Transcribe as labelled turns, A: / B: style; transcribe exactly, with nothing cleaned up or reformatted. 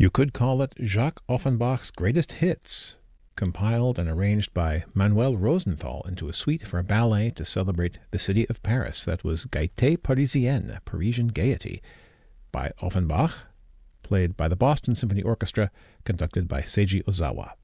A: You could call it Jacques Offenbach's Greatest Hits, compiled and arranged by Manuel Rosenthal into a suite for a ballet to celebrate the city of Paris that was Gaieté Parisienne, Parisian Gaiety, by Offenbach, played by the Boston Symphony Orchestra, conducted by Seiji Ozawa.